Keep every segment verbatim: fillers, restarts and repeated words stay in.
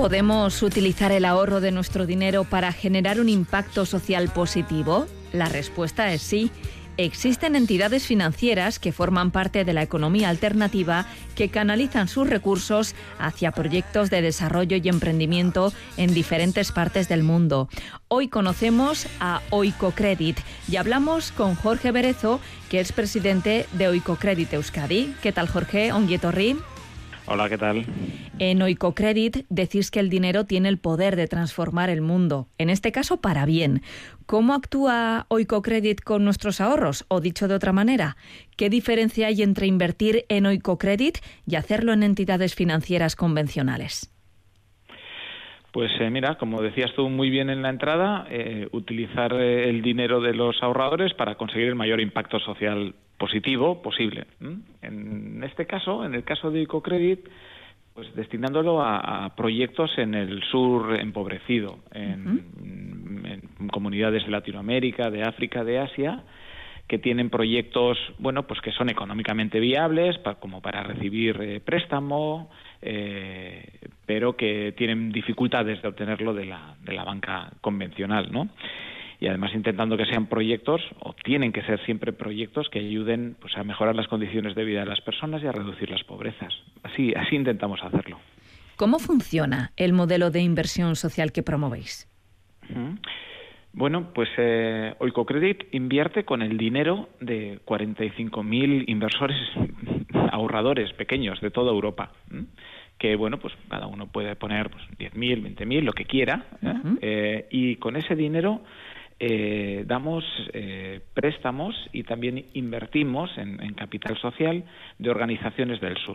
¿Podemos utilizar el ahorro de nuestro dinero para generar un impacto social positivo? La respuesta es sí. Existen entidades financieras que forman parte de la economía alternativa que canalizan sus recursos hacia proyectos de desarrollo y emprendimiento en diferentes partes del mundo. Hoy conocemos a Oikocredit y hablamos con Jorge Berezo, que es presidente de Oikocredit Euskadi. ¿Qué tal, Jorge? Ongi etorri. Hola, ¿qué tal? En Oikocredit decís que el dinero tiene el poder de transformar el mundo, en este caso para bien. ¿Cómo actúa Oikocredit con nuestros ahorros? O dicho de otra manera, ¿qué diferencia hay entre invertir en Oikocredit y hacerlo en entidades financieras convencionales? Pues eh, mira, como decías tú muy bien en la entrada, eh, utilizar eh, el dinero de los ahorradores para conseguir el mayor impacto social positivo posible. ¿Mm? En este caso, en el caso de Oikocredit, pues destinándolo a, a proyectos en el sur empobrecido, en, uh-huh. en comunidades de Latinoamérica, de África, de Asia, que tienen proyectos, bueno, pues que son económicamente viables, pa, como para recibir eh, préstamo, eh, pero que tienen dificultades de obtenerlo de la, de la banca convencional, ¿no? Y además intentando que sean proyectos, o tienen que ser siempre proyectos que ayuden, pues, a mejorar las condiciones de vida de las personas y a reducir las pobrezas. Así, así intentamos hacerlo. ¿Cómo funciona el modelo de inversión social que promovéis? Uh-huh. Bueno, pues eh, Oikocredit invierte con el dinero de cuarenta y cinco mil inversores ahorradores pequeños de toda Europa, ¿eh? que, bueno, pues cada uno puede poner pues, diez mil, veinte mil, lo que quiera, ¿eh? Uh-huh. eh, y con ese dinero eh, damos eh, préstamos y también invertimos en, en capital social de organizaciones del sur.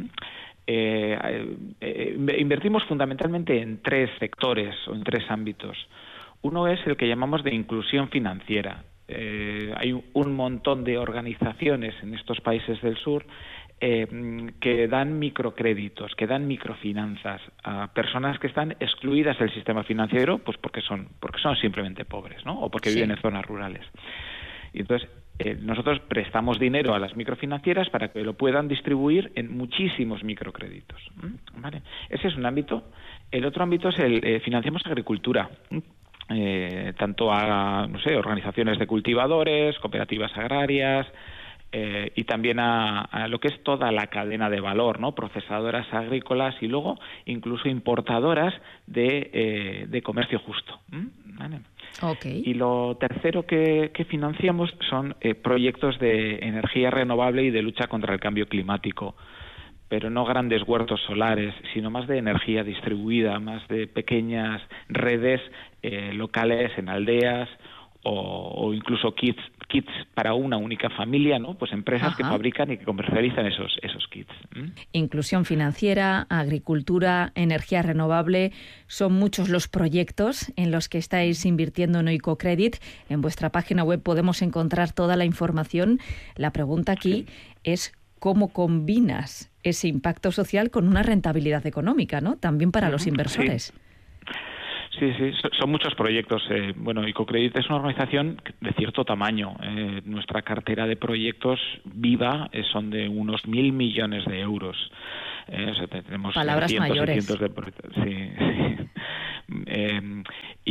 Eh, eh, invertimos fundamentalmente en tres sectores o en tres ámbitos. Uno es el que llamamos de inclusión financiera. Eh, hay un montón de organizaciones en estos países del sur eh, que dan microcréditos, que dan microfinanzas a personas que están excluidas del sistema financiero, pues porque son porque son simplemente pobres, ¿no? O porque sí. viven en zonas rurales. Y entonces eh, nosotros prestamos dinero a las microfinancieras para que lo puedan distribuir en muchísimos microcréditos. ¿Vale? Ese es un ámbito. El otro ámbito es el eh, financiamos agricultura. Eh, tanto a, no sé, organizaciones de cultivadores, cooperativas agrarias, eh, y también a, a lo que es toda la cadena de valor, ¿no? Procesadoras agrícolas y luego incluso importadoras de, eh, de comercio justo. ¿Vale? Okay. Y lo tercero que, que financiamos son eh, proyectos de energía renovable y de lucha contra el cambio climático, pero no grandes huertos solares, sino más de energía distribuida, más de pequeñas redes eh, locales en aldeas o, o incluso kits kits para una única familia, ¿no? Pues empresas Ajá. que fabrican y que comercializan esos esos kits. ¿Mm? Inclusión financiera, agricultura, energía renovable, son muchos los proyectos en los que estáis invirtiendo en Oikocredit. En vuestra página web podemos encontrar toda la información. La pregunta aquí sí. es ¿cómo combinas ese impacto social con una rentabilidad económica, ¿no? También para uh-huh. los inversores. Sí. Sí, sí, son muchos proyectos. Eh, bueno, Oikocredit es una organización de cierto tamaño. Eh, nuestra cartera de proyectos viva eh, son de unos mil millones de euros. Eh, o sea, tenemos Palabras cientos mayores. Y cientos de proyectos. Sí, sí. Eh,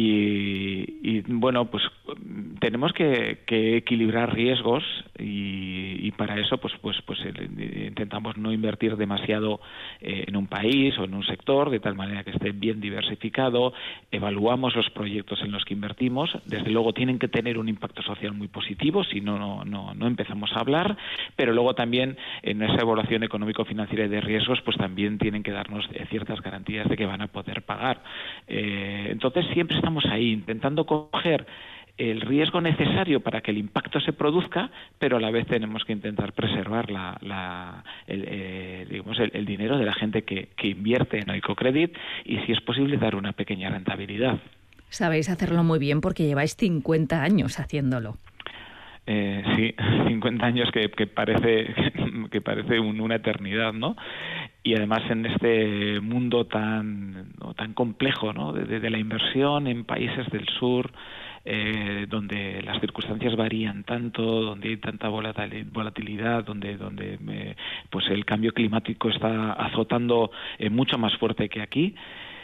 y, y bueno, pues tenemos que, que equilibrar riesgos y, y para eso pues pues pues eh, intentamos no invertir demasiado eh, en un país o en un sector, de tal manera que esté bien diversificado. Evaluamos los proyectos en los que invertimos. Desde luego tienen que tener un impacto social muy positivo, si no no no, no empezamos a hablar, pero luego también en esa evaluación económico-financiera y de riesgos pues también tienen que darnos ciertas garantías de que van a poder pagar. Eh, entonces siempre estamos ahí intentando coger el riesgo necesario para que el impacto se produzca, pero a la vez tenemos que intentar preservar la, la, el, eh, digamos el, el dinero de la gente que, que invierte en Oikocredit y, si es posible, dar una pequeña rentabilidad. Sabéis hacerlo muy bien porque lleváis cincuenta años haciéndolo. Eh, sí, cincuenta años que, que parece que parece un, una eternidad, ¿no? Y además en este mundo tan ¿no? tan complejo, ¿no? De, de la inversión en países del sur, eh, donde las circunstancias varían tanto, donde hay tanta volatilidad, donde donde eh, pues el cambio climático está azotando eh, mucho más fuerte que aquí.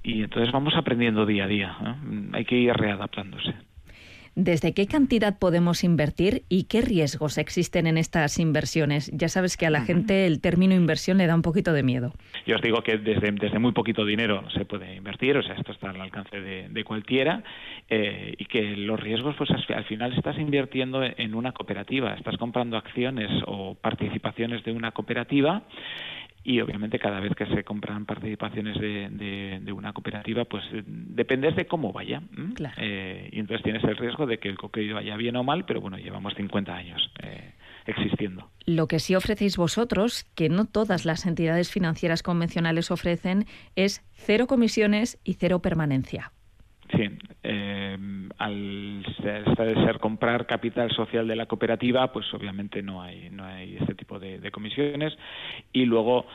y entonces vamos aprendiendo día a día, ¿eh? Hay que ir readaptándose. ¿Desde qué cantidad podemos invertir y qué riesgos existen en estas inversiones? Ya sabes que a la uh-huh. gente el término inversión le da un poquito de miedo. Yo os digo que desde, desde muy poquito dinero se puede invertir, o sea, esto está al alcance de, de cualquiera, eh, y que los riesgos, pues al final estás invirtiendo en una cooperativa, estás comprando acciones o participaciones de una cooperativa. Y obviamente cada vez que se compran participaciones de, de, de una cooperativa, pues dependes de cómo vaya. Claro. Eh, y entonces tienes el riesgo de que el co-crédito vaya bien o mal, pero bueno, llevamos cincuenta años eh, existiendo. Lo que sí ofrecéis vosotros, que no todas las entidades financieras convencionales ofrecen, es cero comisiones y cero permanencia. Sí, eh, al ser, ser comprar capital social de la cooperativa, pues obviamente no hay no hay este tipo de, de comisiones, y luego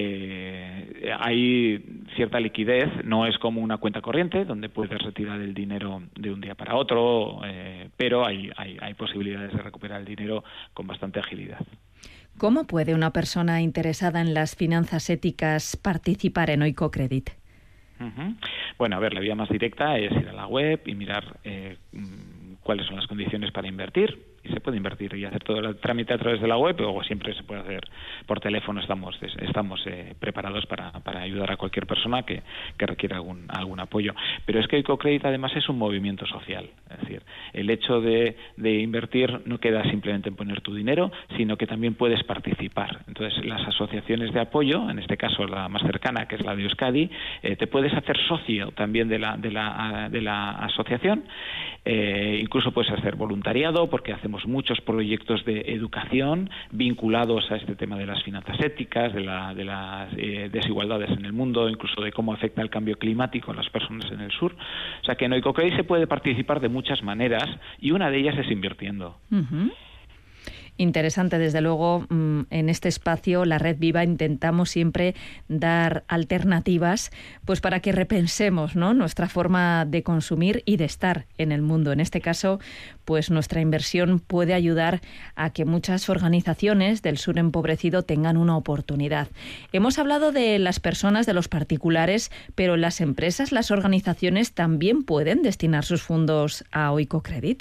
eh, hay cierta liquidez, no es como una cuenta corriente donde puedes retirar el dinero de un día para otro, eh, pero hay, hay hay posibilidades de recuperar el dinero con bastante agilidad. ¿Cómo puede una persona interesada en las finanzas éticas participar en Oikocredit? Uh-huh. Bueno, a ver, la vía más directa es ir a la web y mirar eh, cuáles son las condiciones para invertir, y se puede invertir y hacer todo el trámite a través de la web, o siempre se puede hacer por teléfono. Estamos estamos eh, preparados para, para ayudar a cualquier persona que, que requiera algún algún apoyo. Pero es que Oikocredit además es un movimiento social, es decir, el hecho de, de invertir no queda simplemente en poner tu dinero, sino que también puedes participar. Entonces, las asociaciones de apoyo, en este caso la más cercana, que es la de Euskadi, eh, te puedes hacer socio también de la de la de la asociación, eh, incluso puedes hacer voluntariado, porque hacemos muchos proyectos de educación vinculados a este tema de las finanzas éticas, de, la, de las eh, desigualdades en el mundo, incluso de cómo afecta el cambio climático a las personas en el sur. O sea que en Oikocredit se puede participar de muchas maneras, y una de ellas es invirtiendo. Uh-huh. Interesante, desde luego, en este espacio, la Red Viva, intentamos siempre dar alternativas, pues para que repensemos, ¿no?, nuestra forma de consumir y de estar en el mundo. En este caso, pues nuestra inversión puede ayudar a que muchas organizaciones del sur empobrecido tengan una oportunidad. Hemos hablado de las personas, de los particulares, pero las empresas, las organizaciones también pueden destinar sus fondos a Oikocredit.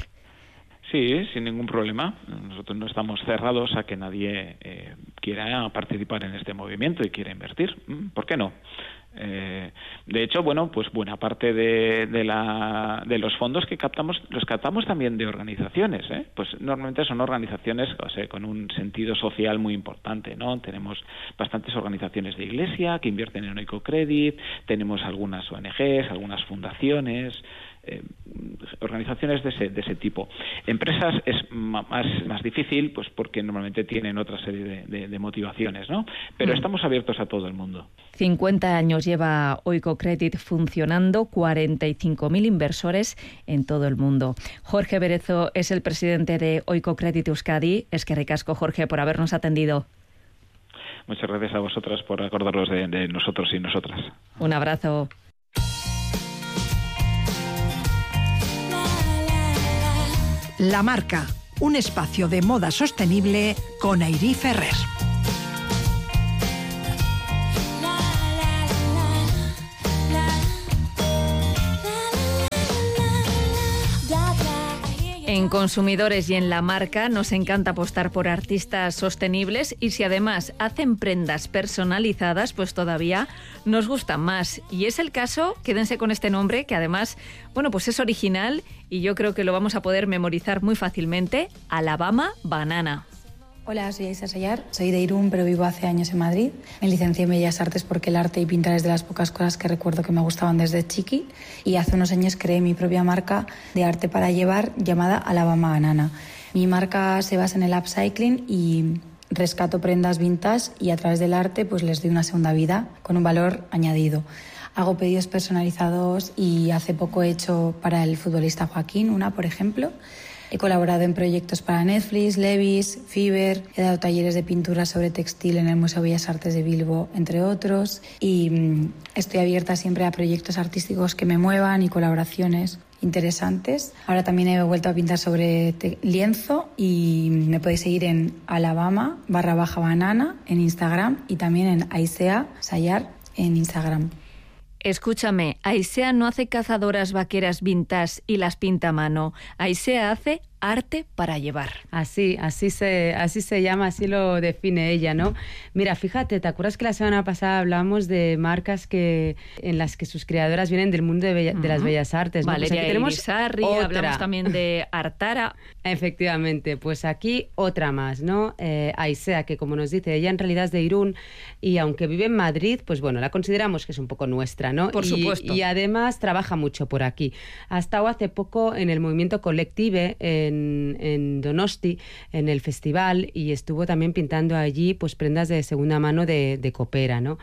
Sí, sin ningún problema. Nosotros no estamos cerrados a que nadie eh, quiera participar en este movimiento y quiera invertir. ¿Por qué no? Eh, de hecho, bueno, pues buena parte de, de, la, de los fondos que captamos, los captamos también de organizaciones, ¿eh? Pues normalmente son organizaciones, o sea, con un sentido social muy importante, ¿no? Tenemos bastantes organizaciones de iglesia que invierten en Oikocredit, tenemos algunas O N Ges, algunas fundaciones, Eh, organizaciones de ese de ese tipo. Empresas es más más difícil, pues porque normalmente tienen otra serie de, de, de motivaciones, ¿no? Pero mm. estamos abiertos a todo el mundo. cincuenta años lleva Oikocredit funcionando, cuarenta y cinco mil inversores en todo el mundo. Jorge Berezo es el presidente de Oikocredit Euskadi. Eskerrik asko, Jorge, por habernos atendido. Muchas gracias a vosotras por acordaros de, de nosotros y nosotras. Un abrazo. La Marca, un espacio de moda sostenible con Airí Ferrer. En Consumidores y en La Marca nos encanta apostar por artistas sostenibles, y si además hacen prendas personalizadas, pues todavía nos gustan más. Y es el caso, quédense con este nombre, que además, bueno, pues es original y yo creo que lo vamos a poder memorizar muy fácilmente: Alabama Banana. Hola, soy Aisa Sayar, soy de Irún, pero vivo hace años en Madrid. Me licencié en Bellas Artes porque el arte y pintar es de las pocas cosas que recuerdo que me gustaban desde chiqui, y hace unos años creé mi propia marca de arte para llevar llamada Alabama Banana. Mi marca se basa en el upcycling y rescato prendas vintage, y a través del arte pues les doy una segunda vida con un valor añadido. Hago pedidos personalizados y hace poco he hecho para el futbolista Joaquín una, por ejemplo. He colaborado en proyectos para Netflix, Levi's, Fiverr, he dado talleres de pintura sobre textil en el Museo Bellas Artes de Bilbo, entre otros, y mmm, estoy abierta siempre a proyectos artísticos que me muevan y colaboraciones interesantes. Ahora también he vuelto a pintar sobre te- lienzo, y me podéis seguir en Alabama barra baja banana en Instagram, y también en Aisa Sayar en Instagram. Escúchame, Aisea no hace cazadoras vaqueras vintage y las pinta a mano. Aisea hace arte para llevar. Así, así se, así se llama, así lo define ella, ¿no? Mira, fíjate, ¿te acuerdas que la semana pasada hablamos de marcas que en las que sus creadoras vienen del mundo de, bella, de las bellas artes, ¿no? Valeria pues aquí tenemos Irisarri, otra. Hablamos también de Artara. Efectivamente, pues aquí otra más, ¿no? Eh, Aisea, que como nos dice, ella en realidad es de Irún y aunque vive en Madrid, pues bueno, la consideramos que es un poco nuestra, ¿no? Por y, supuesto. Y además trabaja mucho por aquí. Ha estado hace poco en el movimiento Collective en, en Donosti, en el festival, y estuvo también pintando allí pues prendas de segunda mano de, de copera, ¿no?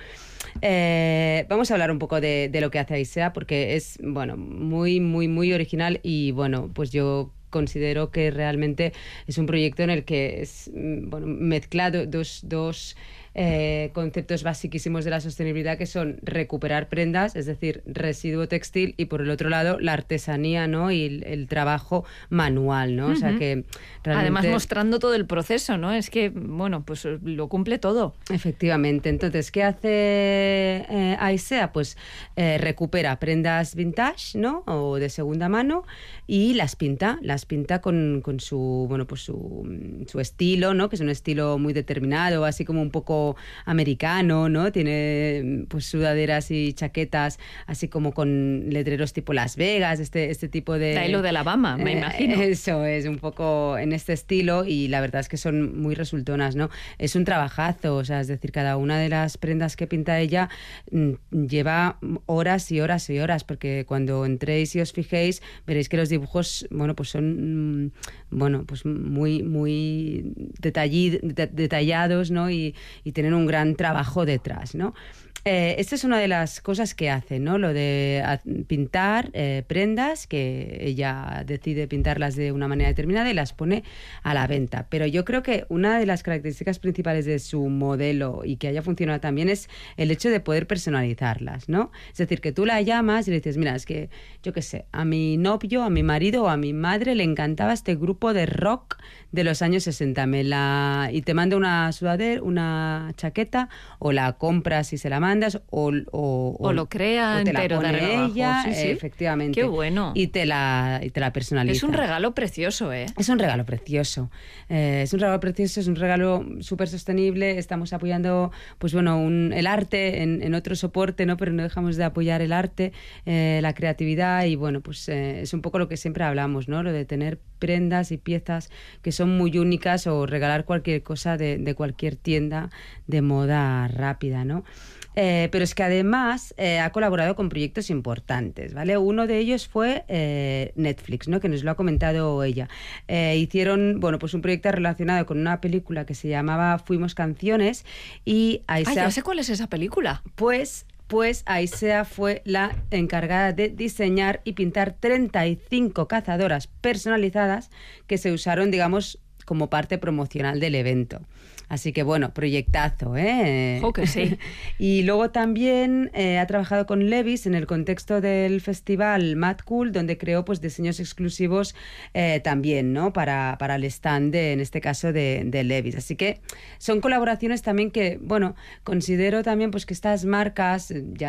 Eh, vamos a hablar un poco de, de lo que hace Aisea, porque es, bueno, muy, muy, muy original y, bueno, pues yo considero que realmente es un proyecto en el que es, bueno, mezclado dos, dos eh, conceptos basiquísimos de la sostenibilidad, que son recuperar prendas, es decir, residuo textil, y por el otro lado la artesanía, ¿no? Y el, el trabajo manual, ¿no? Uh-huh. O sea que realmente... Además mostrando todo el proceso, ¿no? Es que, bueno, pues lo cumple todo. Efectivamente. Entonces, ¿qué hace eh, Aisea? Pues eh, recupera prendas vintage, ¿no? O de segunda mano, y las pinta, las pinta con, con su, bueno, pues su, su estilo, ¿no? Que es un estilo muy determinado, así como un poco americano, ¿no? Tiene pues sudaderas y chaquetas así como con letreros tipo Las Vegas, este, este tipo de... Tailo de Alabama, me eh, imagino. Eso es, un poco en este estilo, y la verdad es que son muy resultonas, ¿no? Es un trabajazo, o sea, es decir, cada una de las prendas que pinta ella mm, lleva horas y horas y horas, porque cuando entréis y os fijéis veréis que los dibujos, bueno, pues son, mm, bueno, pues muy, muy detallid, de, detallados, ¿no? Y, y tienen un gran trabajo detrás, ¿no? Eh, esta es una de las cosas que hace, ¿no? Lo de pintar eh, prendas, que ella decide pintarlas de una manera determinada y las pone a la venta. Pero yo creo que una de las características principales de su modelo, y que haya funcionado también, es el hecho de poder personalizarlas, ¿no? Es decir, que tú la llamas y le dices, mira, es que, yo qué sé, a mi novio, a mi marido o a mi madre le encantaba este grupo de rock de los años sesenta, me la... y te manda una sudadera, una chaqueta, o la compras y se la manda, O, o, o lo crea o te entero la pone de rebajo. ella, Sí, sí. efectivamente. Qué bueno. Y te la, y te la personaliza. Es un regalo precioso, ¿eh? Es un regalo precioso. Eh, es un regalo precioso, es un regalo súper sostenible. Estamos apoyando, pues bueno, un, el arte en, en otro soporte, ¿no? Pero no dejamos de apoyar el arte, eh, la creatividad, y bueno, pues eh, es un poco lo que siempre hablamos, ¿no? Lo de tener prendas y piezas que son muy únicas, o regalar cualquier cosa de, de cualquier tienda de moda rápida, ¿no? Eh, pero es que además eh, ha colaborado con proyectos importantes, ¿vale? Uno de ellos fue eh, Netflix, ¿no? Que nos lo ha comentado ella. Eh, hicieron, bueno, pues un proyecto relacionado con una película que se llamaba Fuimos Canciones, y Aisea... Ay, ya sé cuál es esa película. Pues... Pues Aisea fue la encargada de diseñar y pintar treinta y cinco cazadoras personalizadas que se usaron, digamos, como parte promocional del evento. Así que, bueno, proyectazo, ¿eh? ¡Jo, que sí! Y luego también eh, ha trabajado con Levi's en el contexto del festival Mad Cool, donde creó pues diseños exclusivos eh, también, ¿no? Para, para el stand, de, en este caso, de, de Levi's. Así que son colaboraciones también que, bueno, considero también pues que estas marcas, ya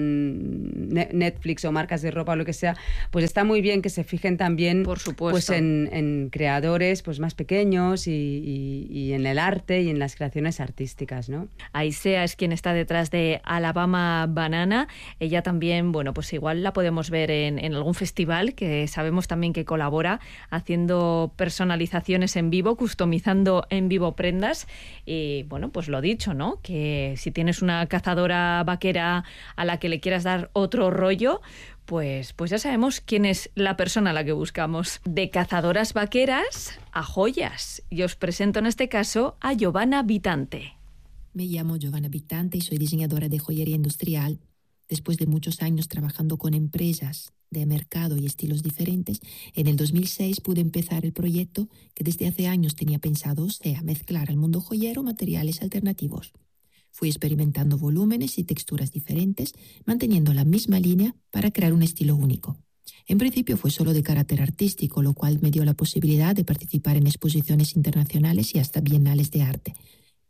sean Netflix o marcas de ropa o lo que sea, pues está muy bien que se fijen también, por supuesto, pues en, en creadores pues más pequeños y, y, y en el arte y en las creaciones artísticas, ¿no? Aisea es quien está detrás de Alabama Banana. Ella también, bueno, pues igual la podemos ver en, en algún festival, que sabemos también que colabora haciendo personalizaciones en vivo, customizando en vivo prendas. Y bueno, pues lo dicho, ¿no? Que si tienes una cazadora vaquera a la que le quieras dar otro rollo, Pues, pues ya sabemos quién es la persona a la que buscamos. De cazadoras vaqueras a joyas. Y os presento en este caso a Giovanna Vitante. Me llamo Giovanna Vitante y soy diseñadora de joyería industrial. Después de muchos años trabajando con empresas de mercado y estilos diferentes, en el dos mil seis pude empezar el proyecto que desde hace años tenía pensado, o sea, mezclar al mundo joyero materiales alternativos. Fui experimentando volúmenes y texturas diferentes, manteniendo la misma línea para crear un estilo único. En principio fue solo de carácter artístico, lo cual me dio la posibilidad de participar en exposiciones internacionales y hasta bienales de arte.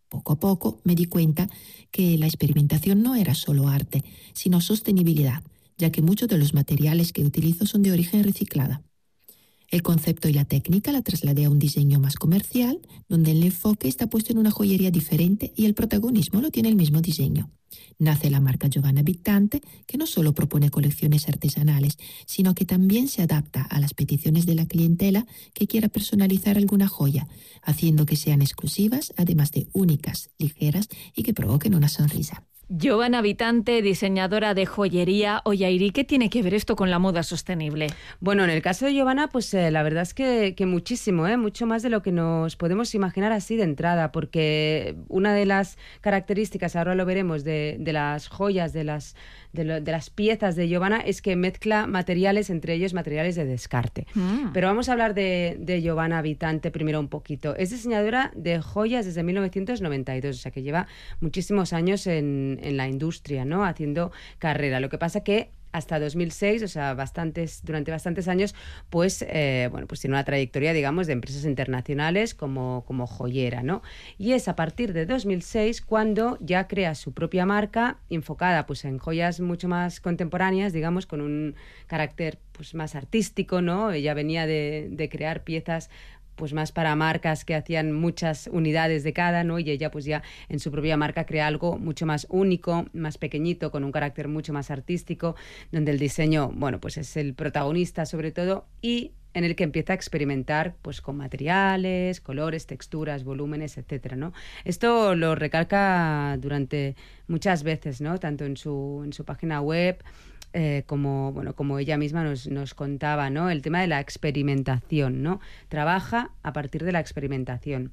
Poco a poco me di cuenta que la experimentación no era solo arte, sino sostenibilidad, ya que muchos de los materiales que utilizo son de origen reciclada. El concepto y la técnica la trasladé a un diseño más comercial, donde el enfoque está puesto en una joyería diferente y el protagonismo lo tiene el mismo diseño. Nace la marca Giovanna Vittante, que no solo propone colecciones artesanales, sino que también se adapta a las peticiones de la clientela que quiera personalizar alguna joya, haciendo que sean exclusivas, además de únicas, ligeras y que provoquen una sonrisa. Giovanna Vittante, diseñadora de joyería. Oye, Airi, ¿qué tiene que ver esto con la moda sostenible? Bueno, en el caso de Giovanna, pues eh, la verdad es que, que muchísimo, ¿eh? mucho más de lo que nos podemos imaginar así de entrada, porque una de las características, ahora lo veremos, de, de las joyas, de las, de, lo, de las piezas de Giovanna, es que mezcla materiales, entre ellos materiales de descarte. Mm. Pero vamos a hablar de, de Giovanna Vittante primero un poquito. Es diseñadora de joyas desde mil novecientos noventa y dos, o sea que lleva muchísimos años en en la industria, ¿no? Haciendo carrera. Lo que pasa que hasta dos mil seis, o sea, bastantes, durante bastantes años, pues, eh, bueno, pues tiene una trayectoria, digamos, de empresas internacionales como, como joyera, ¿no? Y es a partir de dos mil seis cuando ya crea su propia marca enfocada, pues, en joyas mucho más contemporáneas, digamos, con un carácter, pues, más artístico, ¿no? Ella venía de, de crear piezas pues más para marcas que hacían muchas unidades de cada, ¿no? Y ella pues ya en su propia marca crea algo mucho más único, más pequeñito, con un carácter mucho más artístico, donde el diseño, bueno, pues es el protagonista sobre todo y en el que empieza a experimentar pues con materiales, colores, texturas, volúmenes, etcétera, ¿no? Esto lo recalca durante muchas veces, ¿no? Tanto en su, en su página web, Eh, como, bueno, como ella misma nos, nos contaba, ¿no? El tema de la experimentación, ¿no? Trabaja a partir de la experimentación.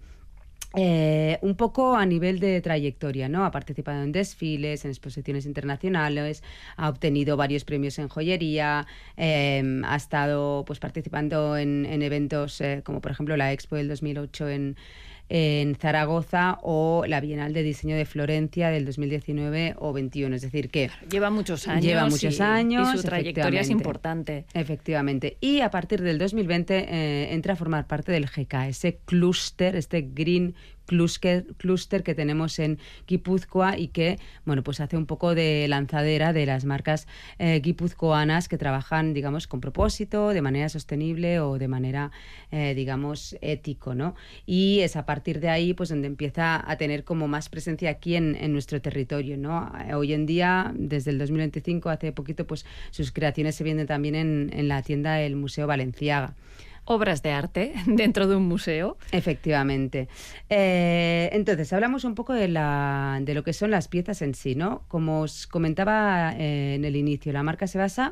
Eh, un poco a nivel de trayectoria, ¿no? Ha participado en desfiles, en exposiciones internacionales, ha obtenido varios premios en joyería, eh, ha estado pues participando en, en eventos eh, como por ejemplo la Expo del dos mil ocho en en Zaragoza o la Bienal de Diseño de Florencia del dos mil diecinueve o veintiuno, es decir que lleva muchos años, lleva muchos y, años y su trayectoria es importante. Efectivamente, y a partir del dos mil veinte eh, entra a formar parte del G K, ese clúster, este Green Cluster, cluster que tenemos en Guipúzcoa y que, bueno, pues hace un poco de lanzadera de las marcas eh, guipuzcoanas que trabajan, digamos, con propósito, de manera sostenible o de manera, eh, digamos, ético, ¿no? Y es a partir de ahí, pues, donde empieza a tener como más presencia aquí en, en nuestro territorio, ¿no? Hoy en día, desde el dos mil veinticinco, hace poquito, pues, sus creaciones se venden también en, en la tienda del Museo Balenciaga. Obras de arte dentro de un museo. Efectivamente. Eh, entonces, hablamos un poco de, la, de lo que son las piezas en sí, ¿no? Como os comentaba eh, en el inicio, la marca se basa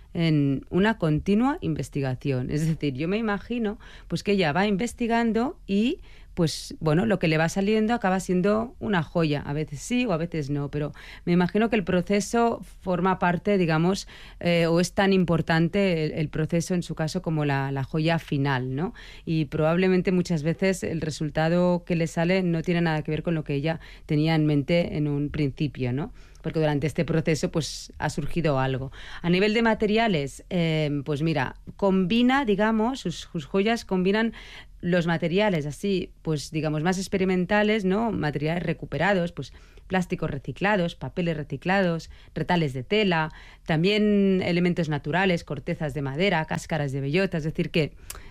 en una continua investigación. Es decir, yo me imagino pues que ella va investigando y pues bueno, lo que le va saliendo acaba siendo una joya. A veces sí o a veces no, pero me imagino que el proceso forma parte, digamos, eh, o es tan importante el, el proceso en su caso como la, la joya final, ¿no? Y probablemente muchas veces el resultado que le sale no tiene nada que ver con lo que ella tenía en mente en un principio, ¿no? Porque durante este proceso pues ha surgido algo. A nivel de materiales, eh, pues mira, combina, digamos, sus, sus joyas combinan los materiales así, pues digamos, más experimentales, ¿no? Materiales recuperados, pues plásticos reciclados, papeles reciclados, retales de tela, también elementos naturales, cortezas de madera, cáscaras de bellota, es decir que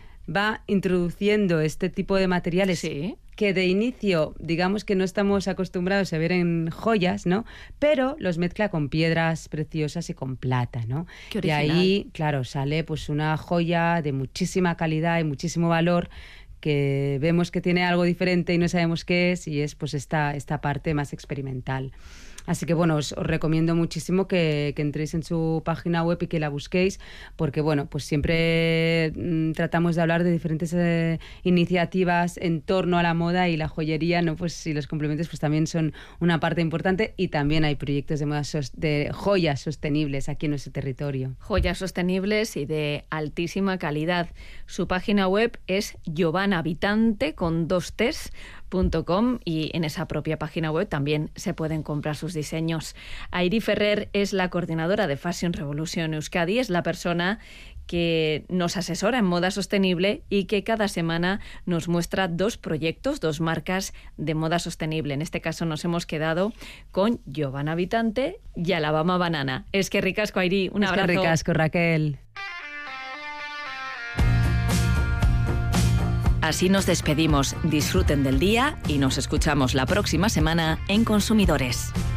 va introduciendo este tipo de materiales sí. que de inicio, digamos que no estamos acostumbrados a ver en joyas, ¿no? Pero los mezcla con piedras preciosas y con plata, ¿no? Qué original. Y ahí, claro, sale pues una joya de muchísima calidad y muchísimo valor que vemos que tiene algo diferente y no sabemos qué es, y es pues esta, esta parte más experimental. Así que bueno, os, os recomiendo muchísimo que, que entréis en su página web y que la busquéis, porque bueno, pues siempre mmm, tratamos de hablar de diferentes eh, iniciativas en torno a la moda y la joyería, ¿no? Pues y los complementos pues también son una parte importante, y también hay proyectos de moda sos- de joyas sostenibles aquí en nuestro territorio. Joyas sostenibles y de altísima calidad. Su página web es Giovanna Vittante con dos T's punto com, y en esa propia página web también se pueden comprar sus diseños. Airi Ferrer es la coordinadora de Fashion Revolution Euskadi, es la persona que nos asesora en moda sostenible y que cada semana nos muestra dos proyectos, dos marcas de moda sostenible. En este caso nos hemos quedado con Giovanna Habitante y Alabama Banana. Es que ricasco, Airi. Un abrazo. Es que ricasco, Raquel. Así nos despedimos. Disfruten del día y nos escuchamos la próxima semana en Consumidores.